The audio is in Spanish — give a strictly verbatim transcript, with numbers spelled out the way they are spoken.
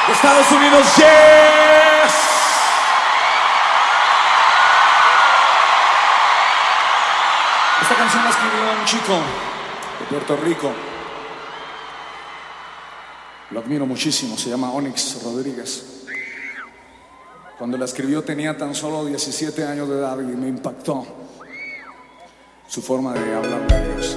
de Estados Unidos, yes. Esta canción la escribió un chico de Puerto Rico. Lo admiro muchísimo, se llama Onyx Rodríguez. Cuando la escribió tenía tan solo diecisiete años de edad y me impactó su forma de hablar de Dios.